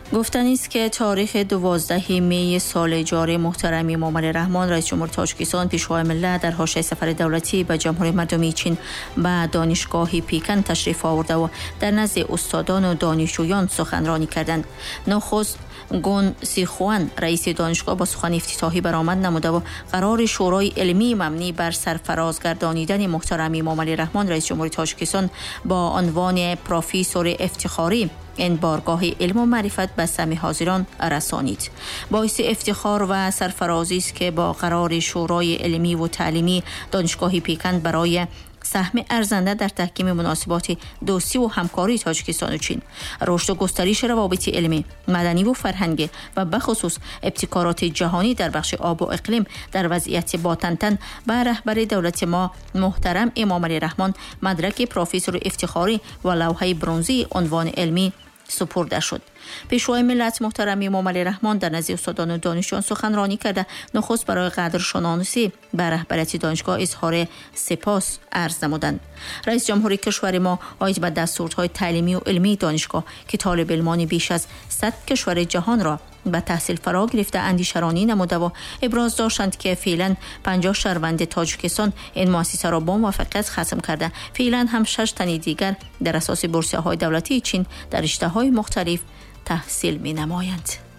گفتنی است که تاریخ 12 می سال جاری محترم امامعلی رحمان رئیس جمهور تاجیکستان پیشوای ملت در حاشیه سفر دولتی به جمهوری مردمی چین به دانشگاه پیکن تشریف آورده و در نزد استادان و دانشجویان سخنرانی کردند. نخست گون سیخوان رئیس دانشگاه با سخن افتتاحی برآمد نموده و قرار شورای علمی مبنی بر سرفراز گردانیدن محترم امامعلی رحمان رئیس جمهوری تاجیکستان با عنوان پروفسور افتخاری این بارگاه علم و معرفت به سمی حاضران رسانید. باعث افتخار و سرفرازی است که با قرار شورای علمی و تعلیمی دانشگاه پیکن برای سهم ارزنده در تحکیم مناسبات دوستی و همکاری تاجیکستان و چین، رشد و گسترش روابط علمی، مدنی و فرهنگی و بخصوص ابتکارات جهانی در بخش آب و اقلیم در وضعیت باطن‌تن به رهبر دولت ما محترم امامعلی رحمان مدرک پروفسور افتخاری و لوحه برنزی عنوان علمی سپرده شد. پیشوای ملت محترم امامعلی رحمان در نزد استادان و دانشجویان سخنرانی کرده نخست برای قدرشناسی به رهبریت دانشگاه اظهار سپاس عرض نمودند. رئیس جمهور کشور ما آید به دستورهای تعلیمی و علمی دانشگاه که طالب علمان بیش از 100 کشور جهان را به تحصیل فرا گرفته اندیشرانی نموده و ابراز داشتند که فعلا 50 شهروند تاجیکستان این مؤسسه را با موفقیت ختم کرده. فعلا هم 6 تن دیگر در اساس بورسیه‌های دولتی چین در رشته‌های مختلف تحصیل می‌نمایند.